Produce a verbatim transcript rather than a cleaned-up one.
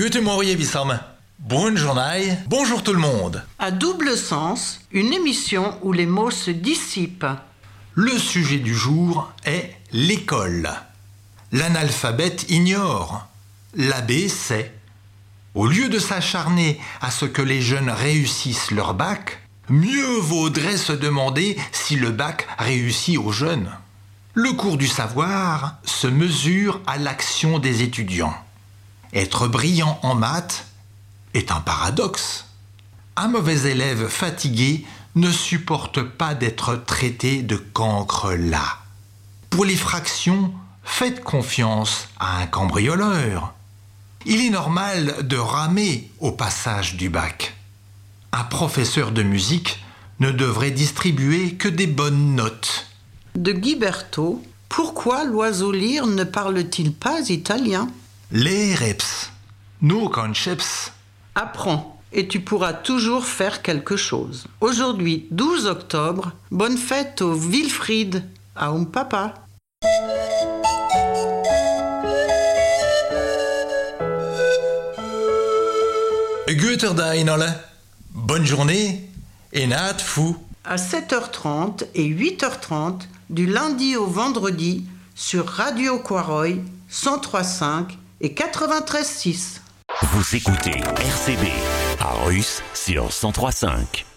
Guten Morgen, Wissam. Bonne journée, bonjour tout le monde. À double sens, une émission où les mots se dissipent. Le sujet du jour est l'école. L'analphabète ignore, l'abbé sait. Au lieu de s'acharner à ce que les jeunes réussissent leur bac, mieux vaudrait se demander si le bac réussit aux jeunes. Le cours du savoir se mesure à l'action des étudiants. Être brillant en maths est un paradoxe. Un mauvais élève fatigué ne supporte pas d'être traité de cancre là. Pour les fractions, faites confiance à un cambrioleur. Il est normal de ramer au passage du bac. Un professeur de musique ne devrait distribuer que des bonnes notes. De Guy Berthaud, pourquoi l'oiseau lyre ne parle-t-il pas italien ? Les reps, no concepts. Apprends et tu pourras toujours faire quelque chose. Aujourd'hui, douze octobre, bonne fête au Wilfried, à un papa. Guter Dag, Nolle. Bonne journée et naat fou. À sept heures trente et huit heures trente, du lundi au vendredi, sur Radio Quaroy, cent trois virgule cinq et quatre-vingt-treize virgule six. Vous écoutez R C B à Russe sur cent trois virgule cinq.